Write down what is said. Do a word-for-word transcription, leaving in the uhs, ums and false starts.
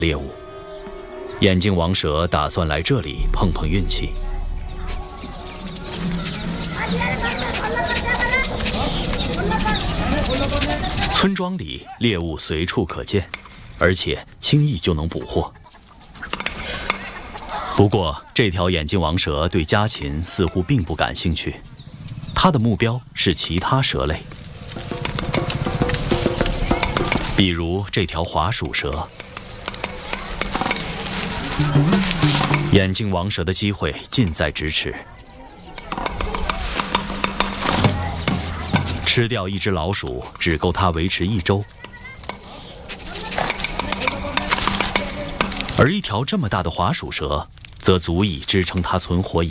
猎物。眼镜王蛇打算来这里碰碰运气。村庄里猎物随处可见，而且轻易就能捕获。不过，这条眼镜王蛇对家禽似乎并不感兴趣，它的目标是其他蛇类，比如这条滑鼠蛇。眼镜王蛇的机会近在咫尺，吃掉一只老鼠只够它维持一周，而一条这么大的滑鼠蛇则足以支撑它存活一